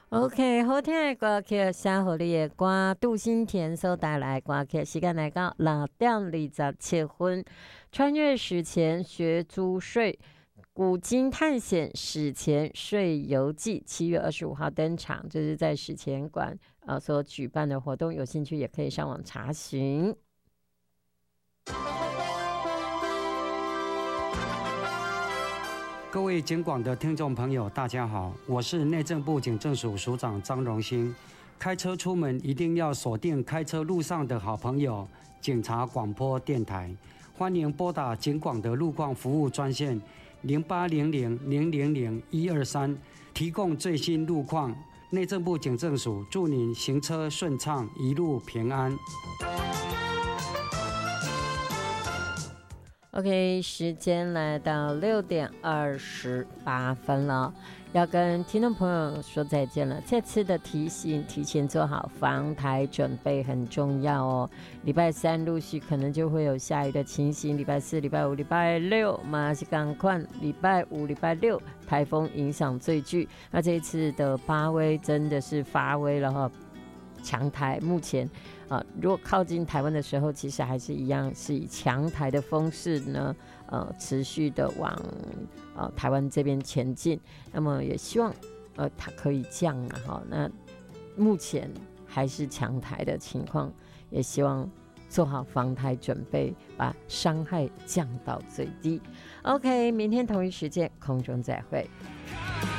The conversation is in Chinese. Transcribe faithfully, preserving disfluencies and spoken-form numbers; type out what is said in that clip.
OK， 好听的歌曲，写互你的歌，杜新田所带来的歌曲，时间来到六点二十七分。穿越史前学租税，古今探险史前税游记，七月二十五号登场，这是在史前馆呃所举办的活动，有兴趣也可以上网查询。 各位警广的听众朋友，大家好，我是内政部警政署署长张荣兴。开车出门一定要锁定开车路上的好朋友——警察广播电台。欢迎拨打警广的路况服务专线零八零零零零零一二三，提供最新路况。内政部警政署祝您行车顺畅，一路平安。 OK， 时间来到六点二十八分了，要跟听众朋友说再见了。这次的提醒，提前做好防台准备很重要哦。礼拜三陆续可能就会有下雨的情形，礼拜四、礼拜五、礼拜六嘛是赶快，礼拜五、礼拜六台风影响最剧。那这一次的八威真的是发威了哈。强台目前呃，如果靠近台湾的时候，其实还是一样是以强台的风势呢，呃，持续的往呃台湾这边前进。那么也希望呃它可以降啊哈。那目前还是强台的情况，也希望做好防台准备，把伤害降到最低。OK， 明天同一时间空中再会。